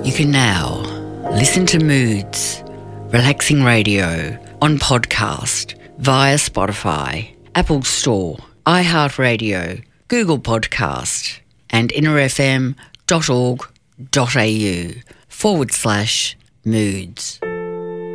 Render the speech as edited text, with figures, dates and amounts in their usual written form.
You can now listen to Moods, relaxing radio, on podcast via Spotify, Apple Store, iHeartRadio, Google Podcast and innerfm.org.au/moods.